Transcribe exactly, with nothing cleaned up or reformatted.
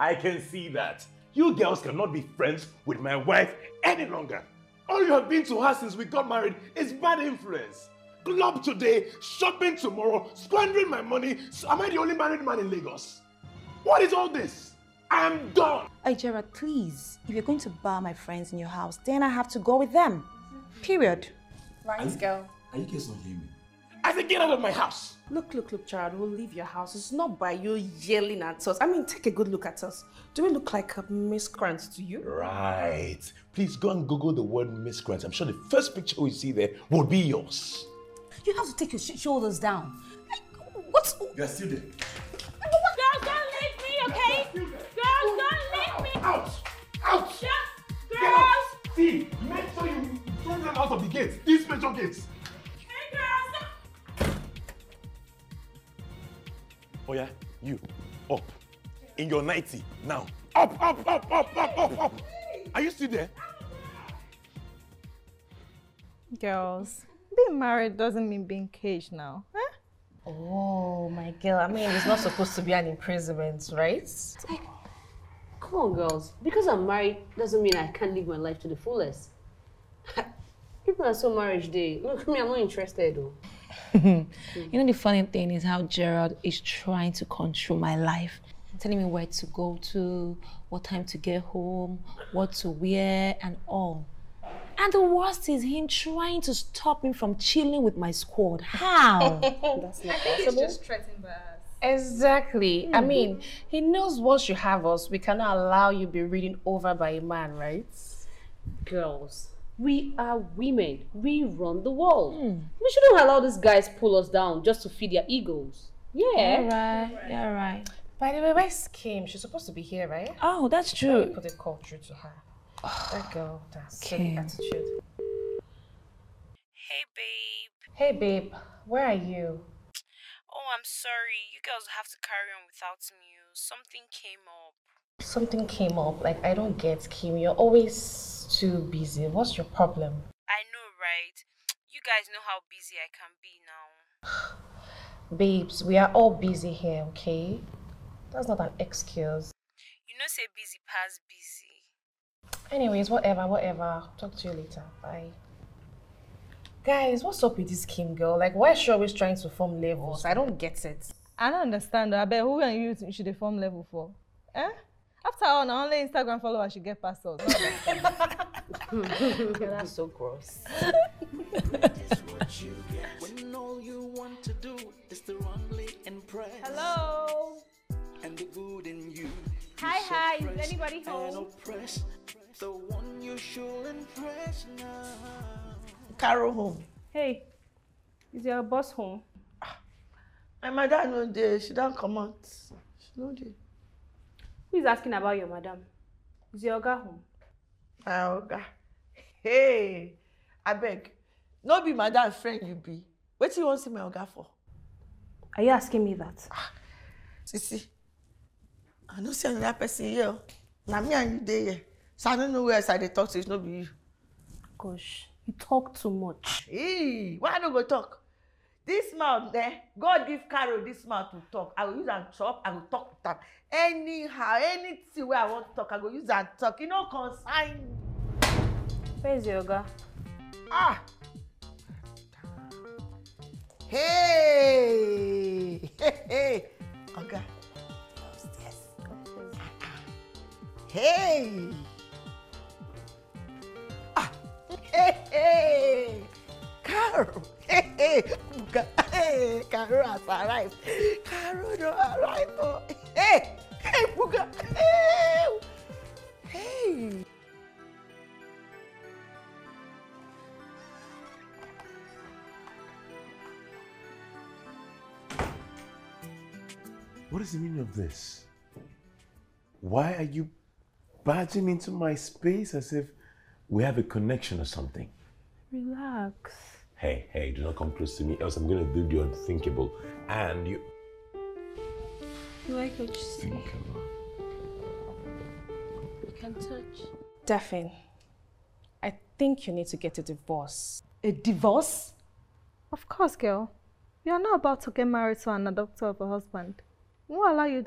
I can see that. You girls cannot be friends with my wife any longer. All you have been to her since we got married is bad influence. Club today, shopping tomorrow, squandering my money. So am I the only married man in Lagos? What is all this? I am done. Hey, Gerard, please. If you're going to bar my friends in your house, then I have to go with them. Period. Right, girl. Are you guys not hearing me? I said get out of my house. Look, look, look, Gerard, we'll leave your house. It's not by you yelling at us. I mean, take a good look at us. Do we look like a miscreant to you? Right. Please go and Google the word miscreant. I'm sure the first picture we see there will be yours. You have to take your sh shoulders down. Like, what's... You are still there. Girls, don't leave me, okay? Girls, don't leave me. Out! Out! Just, Get girls. out! See, make sure you don't run out of the gates. These special gates. Hey, girls. Oh yeah, you, up. In your nightie, now. Up, up, up, up, up, up, up. Are you still there? Girls, being married doesn't mean being caged now. Huh? Oh, my girl. I mean, it's not supposed to be an imprisonment, right? Come on, girls. Because I'm married doesn't mean I can't live my life to the fullest. People are so marriage day. Look, me, I'm not interested though. You know, the funny thing is how Gerald is trying to control my life. Telling me where to go to, what time to get home, what to wear, and all. And the worst is him trying to stop me from chilling with my squad. How? That's not I think possible. it's just threatened by us. Exactly. Mm-hmm. I mean, he knows once you have us, we cannot allow you be reading over by a man, right? Girls, we are women. We run the world. Mm. We shouldn't allow these guys pull us down just to feed their egos. Yeah. You're right. You're right. By the way, where's Kim? She's supposed to be here, right? Oh, that's true. Let me put a call through to her. That girl, that's silly attitude. Hey, babe. Hey, babe. Where are you? Oh, I'm sorry. You girls have to carry on without me. Something came up. Something came up. Like, I don't get, Kim. You're always too busy. What's your problem? I know, right? You guys know how busy I can be now. Babes, we are all busy here, okay? That's not an excuse. You know, say busy past busy. Anyways, whatever, whatever. Talk to you later. Bye. Guys, what's up with this Kim girl? Like, why is she always trying to form levels? I don't get it. I don't understand. I bet who and you should they form level for? Eh? After all, now only Instagram followers should get past us. Yeah, that's so gross. When all you want to do is to wrongly impress. Hello. And the good in you. Hi, hi. Is anybody home? Oppress, the one you should impress now. Carol home. Hey, is your boss home? My mother no there. She don't come out. She no there. Who is asking about your madam? Is your oga home? My oga. Hey, I beg. No be madam friend you be. What you want to see my oga for? Are you asking me that? Ah, Sisi, I don't see another person here. Now me and you there here. So I don't know where else I dey talk to. It's not be you. Gosh, you talk too much. Hey, why I don't go talk? This mouth there, God give Carol this mouth to talk. I will use and chop, I will talk with them. Anyhow, anything where I want to talk, I will use and talk. You know, consign. Where's your oga? Ah! Hey! Hey, hey! Oga. Upstairs. Hey! Ah! Hey, hey! Carol! Hey, hey! Oga. Hey! Carol has arrived. Carol no arrived. Oh. Hey! Hey, Buga! Hey! Hey! What is the meaning of this? Why are you barging into my space as if we have a connection or something? Relax. Hey, hey, do not come close to me, else I'm going to do the unthinkable. And you... You like what you say? Thinkable. You can touch. Daphne, I think you need to get a divorce. A divorce? Of course, girl. You are not about to get married to an adopter of a husband. Who will allow you